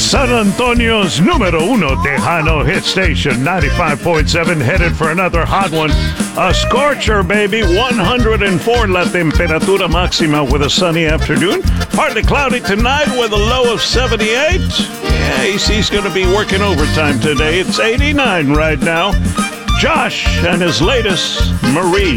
San Antonio's numero uno Tejano hit station, 95.7, headed for another hot one. A scorcher, baby. 104 la temperatura máxima with a sunny afternoon. Partly cloudy tonight with a low of 78. Yeah, AC's going to be working overtime today. It's 89 right now. Josh and his latest, Marie.